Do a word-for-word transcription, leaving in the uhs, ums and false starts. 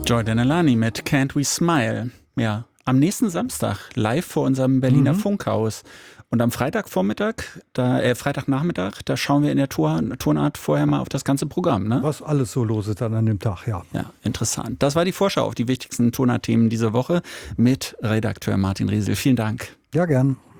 Joy Denelani mit Can't We Smile. Ja, am nächsten Samstag live vor unserem Berliner Mhm. Funkhaus. Und am Freitagvormittag, da, äh, Freitagnachmittag, da schauen wir in der Tour, Turnart vorher mal auf das ganze Programm, ne? Was alles so los ist dann an dem Tag, ja. Ja, interessant. Das war die Vorschau auf die wichtigsten Turnart-Themen dieser Woche mit Redakteur Martin Riesel. Vielen Dank. Ja, gern.